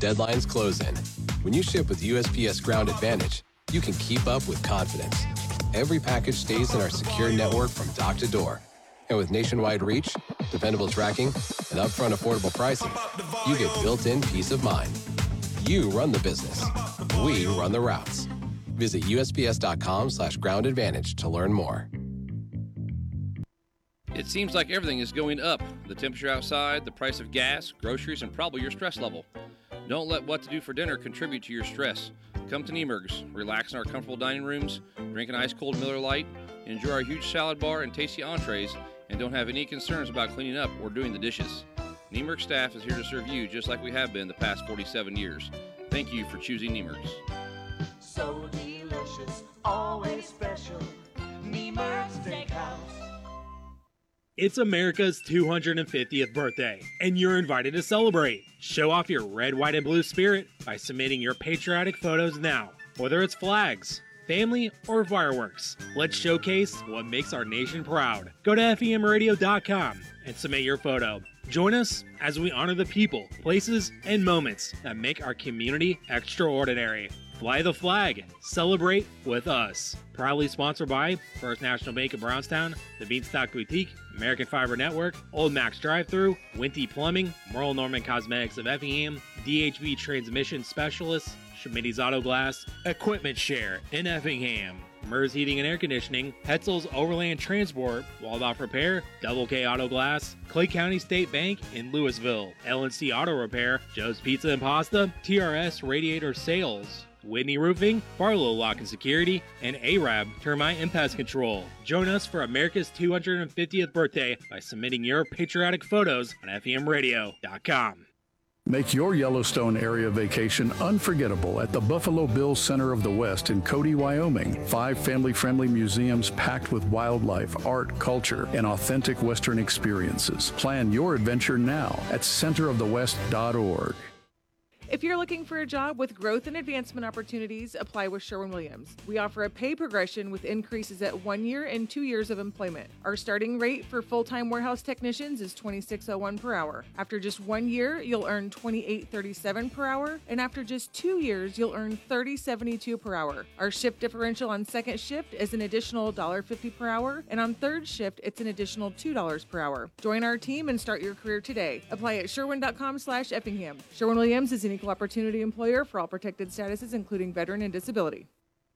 deadlines close in. When you ship with USPS Ground Advantage, you can keep up with confidence. Every package stays in our secure network from dock to door. And with nationwide reach, dependable tracking, and upfront affordable pricing, you get built-in peace of mind. You run the business. We run the routes. Visit USPS.com/Ground Advantage to learn more. It seems like everything is going up. The temperature outside, the price of gas, groceries, and probably your stress level. Don't let what to do for dinner contribute to your stress. Come to Niemerg's, relax in our comfortable dining rooms, drink an ice-cold Miller Lite, enjoy our huge salad bar and tasty entrees, and don't have any concerns about cleaning up or doing the dishes. Niemerg's staff is here to serve you just like we have been the past 47 years. Thank you for choosing Niemerg's. So delicious, always special, Niemerg's Steakhouse. It's America's 250th birthday, and you're invited to celebrate. Show off your red, white, and blue spirit by submitting your patriotic photos now. Whether it's flags, family, or fireworks, let's showcase what makes our nation proud. Go to FEMradio.com and submit your photo. Join us as we honor the people, places, and moments that make our community extraordinary. Fly the flag. Celebrate with us. Proudly sponsored by First National Bank of Brownstown, the Beanstock Boutique, American Fiber Network, Old Max Drive-Thru, Winty Plumbing, Merle Norman Cosmetics of Effingham, DHB Transmission Specialists, Schmitty's Auto Glass, Equipment Share in Effingham, Mers Heating and Air Conditioning, Hetzel's Overland Transport, Waldorf Repair, Double K Auto Glass, Clay County State Bank in Louisville, L&C Auto Repair, Joe's Pizza and Pasta, TRS Radiator Sales, Whitney Roofing, Barlow Lock and Security, and Arab Termite and Pest Control. Join us for America's 250th birthday by submitting your patriotic photos on FEMradio.com. Make your Yellowstone area vacation unforgettable at the Buffalo Bills Center of the West in Cody, Wyoming. 5 family-friendly museums packed with wildlife, art, culture, and authentic Western experiences. Plan your adventure now at centerofthewest.org. If you're looking for a job with growth and advancement opportunities, apply with Sherwin-Williams. We offer a pay progression with increases at 1 year and 2 years of employment. Our starting rate for full-time warehouse technicians is $26.01 per hour. After just 1 year, you'll earn $28.37 per hour, and after just 2 years, you'll earn $30.72 per hour. Our shift differential on second shift is an additional $1.50 per hour, and on third shift, it's an additional $2 per hour. Join our team and start your career today. Apply at sherwin.com/Effingham. Sherwin-Williams is an equal opportunity employer for all protected statuses, including veteran and disability.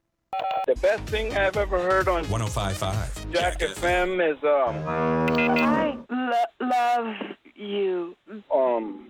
The best thing I've ever heard on 105.5 Jack FM is I love you.